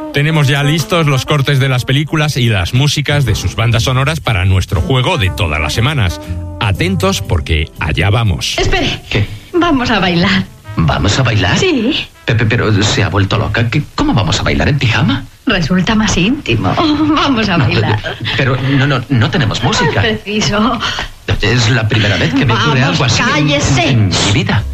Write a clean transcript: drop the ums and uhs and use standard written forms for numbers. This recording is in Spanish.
Tenemos ya listos los cortes de las películas y las músicas de sus bandas sonoras para nuestro juego de todas las semanas. Atentos porque allá vamos. Espere. ¿Qué? Vamos a bailar. ¿Vamos a bailar? Sí. Pepe, pero se ha vuelto loca. ¿Cómo vamos a bailar en pijama? Resulta más íntimo. Vamos a bailar. Pero no tenemos música. Es preciso. Es la primera vez que me ocurre algo así cállese. en mi vida.